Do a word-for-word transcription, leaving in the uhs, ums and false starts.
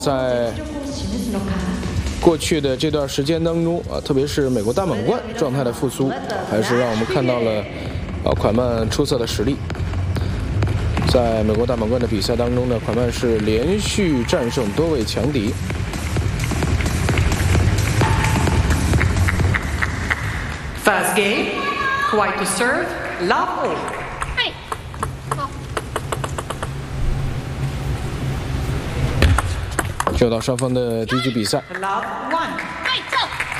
在过去的这段时间当中啊，特别是美国大满贯状态的复苏，还是让我们看到了啊蒯曼出色的实力。在美国大满贯的比赛当中呢，蒯曼是连续战胜多位强敌。 First game, White to serve, love all. 就到双方的第一局比赛。 Love one.